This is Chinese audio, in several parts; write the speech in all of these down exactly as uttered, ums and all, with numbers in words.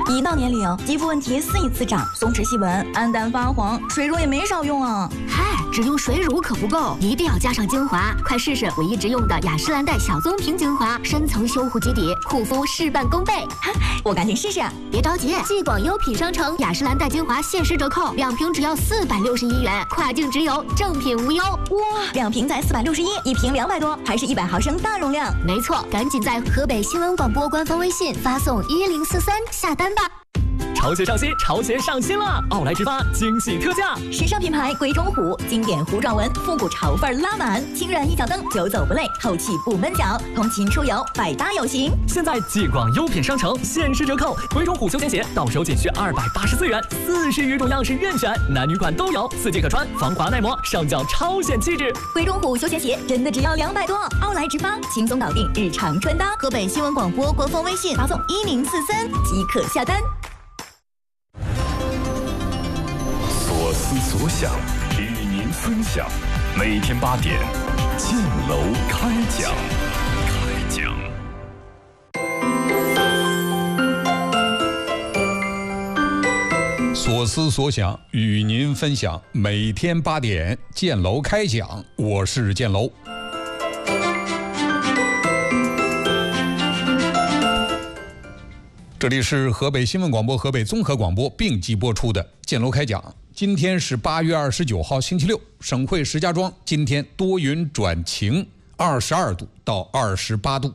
一到年龄，肌肤问题肆意滋长，松弛细纹、暗淡发黄，水乳也没少用啊。 嗨，只用水乳可不够，一定要加上精华。快试试我一直用的雅诗兰黛小棕瓶精华，深层修护基底，护肤事半功倍。 我赶紧试试。 别着急，继广优品商城雅诗兰黛精华限时折扣，两瓶只要四百六十一元，跨境直邮，正品无忧。 哇，两瓶才四百六十一，一瓶两百多，还是一百毫升大容量。 没错，赶紧在河北新闻广播官方微信发送一零四三下单吧。 潮鞋上新，潮鞋上新了！奥莱直发惊喜特价， 时尚品牌鬼冢虎，经典糊状纹，复古潮范拉满，轻软一脚蹬，久走不累，透气不闷脚，通勤出游百搭有型。 现在继广优品商城限时折扣，鬼冢虎休闲鞋到手仅需二百八十四元，四十余种样式任选，男女款都有，四季可穿，防滑耐磨，上脚超显气质。 鬼冢虎休闲鞋真的只要两百多，奥莱直发轻松搞定日常穿搭。河北新闻广播官方微信发送一零四三即可下单。 所思所想，与您分享。每天八点，建楼开讲。开讲。 所思所想，与您分享。每天八点，建楼开讲。我是建楼。这里是河北新闻广播、河北综合广播并机播出的《建楼开讲》。今天是八月二十九号，星期六。省会石家庄今天多云转晴，二十二度到二十八度。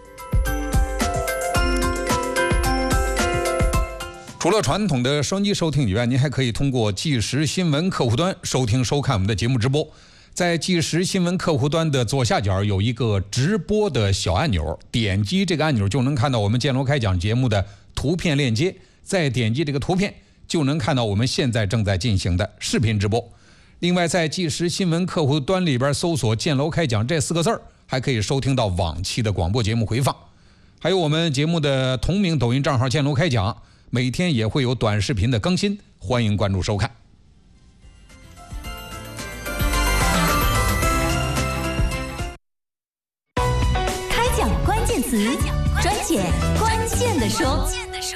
除了传统的收音机收听以外，您还可以通过即时新闻客户端收听收看我们的节目直播。在即时新闻客户端的左下角有一个直播的小按钮，点击这个按钮就能看到我们建楼开讲节目的图片链接，再点击这个图片就能看到我们现在正在进行的视频直播。另外在即时新闻客户端里边搜索建楼开讲这四个字儿，还可以收听到往期的广播节目回放，还有我们节目的同名抖音账号建楼开讲，每天也会有短视频的更新，欢迎关注收看。 词专解关键的说，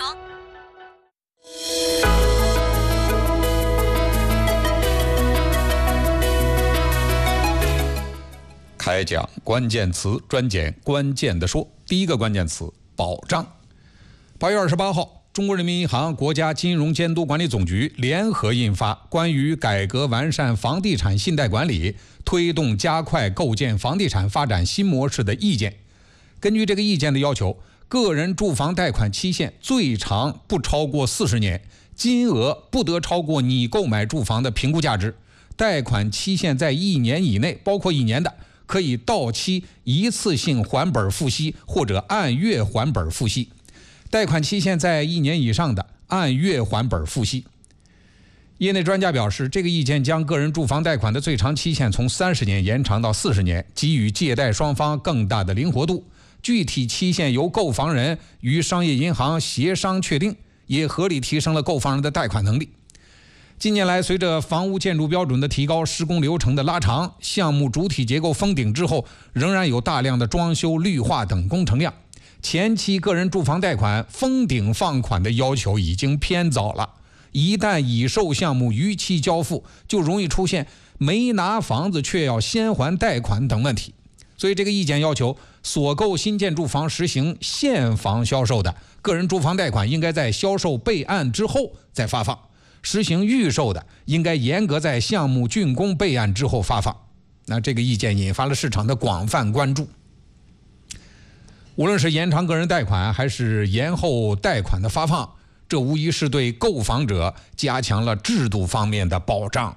开讲关键词专解关键的说。第一个关键词保障。八月二十八号，中国人民银行、国家金融监督管理总局联合印发《关于改革完善房地产信贷管理，推动加快构建房地产发展新模式的意见》。根据这个意见的要求，个人住房贷款期限最长不超过四十年，金额不得超过你购买住房的评估价值，贷款期限在一年以内，包括一年的，可以到期一次性还本付息或者按月还本付息，贷款期限在一年以上的，按月还本付息。业内专家表示，这个意见将个人住房贷款的最长期限从三十年延长到四十年，给予借贷双方更大的灵活度。具体期限由购房人与商业银行协商确定，也合理提升了购房人的贷款能力。近年来，随着房屋建筑标准的提高，施工流程的拉长，项目主体结构封顶之后，仍然有大量的装修、绿化等工程量。前期个人住房贷款封顶放款的要求已经偏早了，一旦已售项目逾期交付，就容易出现没拿房子却要先还贷款等问题。所以这个意见要求，所购新建住房实行现房销售的个人住房贷款应该在销售备案之后再发放，实行预售的应该严格在项目竣工备案之后发放。那这个意见引发了市场的广泛关注。无论是延长个人贷款还是延后贷款的发放，这无疑是对购房者加强了制度方面的保障。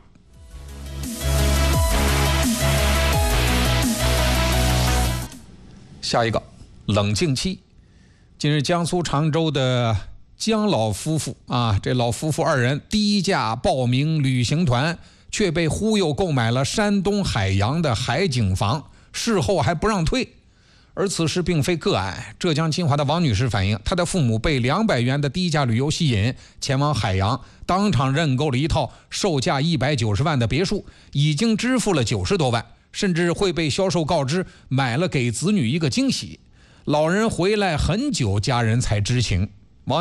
下一个，冷静期。近日，江苏常州的江老夫妇啊，这老夫妇二人低价报名旅行团，却被忽悠购买了山东海洋的海景房，事后还不让退。而此事并非个案，浙江金华的王女士反映，她的父母被两百元的低价旅游吸引，前往海洋，当场认购了一套售价一百九十万的别墅，已经支付了九十多万。甚至会被销售告知买了给子女一个惊喜，老人回来很久，家人才知情。